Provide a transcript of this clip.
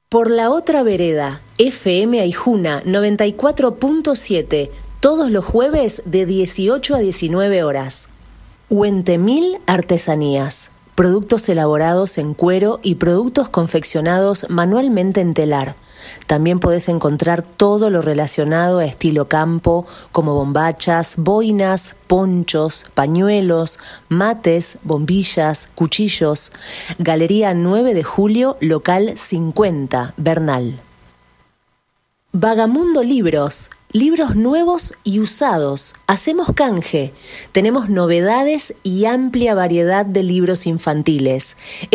Por la otra vereda, FM Aijuna 94.7, todos los jueves de 18 a 19 horas. Huentemil Artesanías, productos elaborados en cuero y productos confeccionados manualmente en telar. También podés encontrar todo lo relacionado a estilo campo, como bombachas, boinas, ponchos, pañuelos, mates, bombillas, cuchillos. Galería 9 de Julio, local 50, Bernal. Vagamundo Libros, libros nuevos y usados. Hacemos canje. Tenemos novedades y amplia variedad de libros infantiles.